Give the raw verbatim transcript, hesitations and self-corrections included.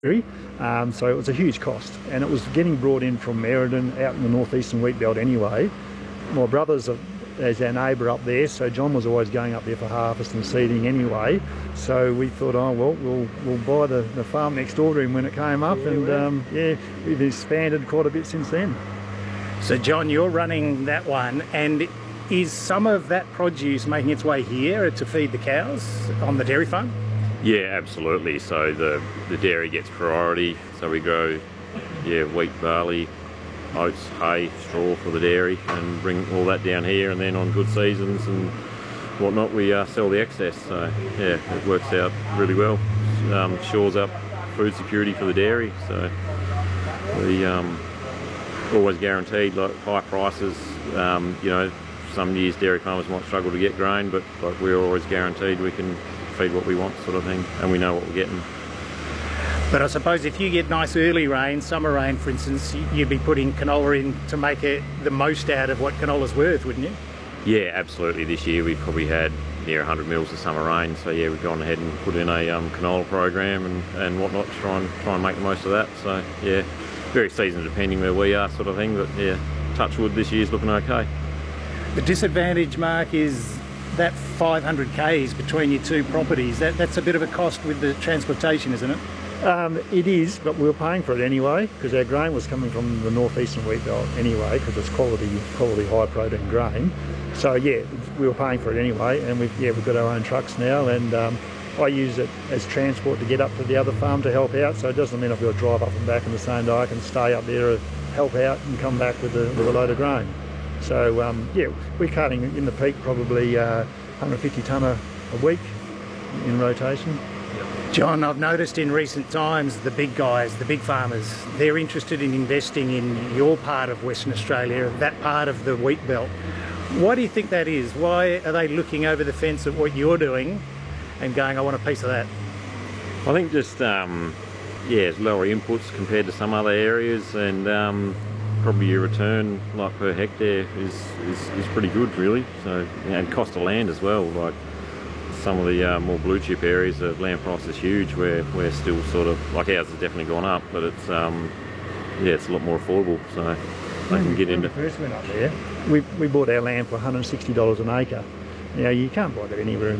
Um, so it was a huge cost, and it was getting brought in from Merredin out in the northeastern wheat belt anyway. My brother's a, as our neighbour up there, so John was always going up there for harvest and seeding anyway. So we thought, oh well, we'll we'll buy the, the farm next door to him when it came up, yeah, and right. um, yeah, we've expanded quite a bit since then. So John, you're running that one, and is some of that produce making its way here to feed the cows on the dairy farm? Yeah, absolutely. So the, the dairy gets priority. So we grow, yeah, wheat, barley, oats, hay, straw for the dairy, and bring all that down here. And then on good seasons and whatnot, we uh, sell the excess. So yeah, it works out really well. Um, shores up food security for the dairy. So we um, always guaranteed like high prices. Um, you know, some years dairy farmers might struggle to get grain, but like we're always guaranteed we can feed what we want, sort of thing, and we know what we're getting. But I suppose if you get nice early rain, summer rain for instance, you'd be putting canola in to make it the most out of what canola's worth, wouldn't you? Yeah, absolutely. This year we've probably had near one hundred mils of summer rain, so yeah, we've gone ahead and put in a um, canola program and, and whatnot to try and try and make the most of that. So yeah, very season depending where we are, sort of thing, but yeah, touch wood, this year's looking okay. The disadvantage, Mark, is that five hundred k's between your two properties. That, that's a bit of a cost with the transportation, isn't it? Um, it is, but we were paying for it anyway, because our grain was coming from the northeastern wheat belt anyway, because it's quality, quality high protein grain. So yeah, we were paying for it anyway, and we've yeah we've got our own trucks now, and um, I use it as transport to get up to the other farm to help out. So it doesn't mean I've got to drive up and back in the same day. I can stay up there, help out, and come back with a, with a load of grain. So um, yeah, we're cutting in the peak probably uh, one hundred fifty tonne a, a week in rotation. John, I've noticed in recent times the big guys, the big farmers, they're interested in investing in your part of Western Australia, that part of the wheat belt. Why do you think that is? Why are they looking over the fence at what you're doing and going, I want a piece of that? I think just, um, yeah, it's lower inputs compared to some other areas, and um, probably your return like per hectare is, is, is pretty good really. So, and cost of land as well, like some of the uh, more blue chip areas, the land price is huge, where we're still sort of, like ours has definitely gone up, but it's, um, yeah, it's a lot more affordable, so they can get into. When we first went up there, we, we bought our land for one hundred sixty dollars an acre. Now you can't buy that anywhere in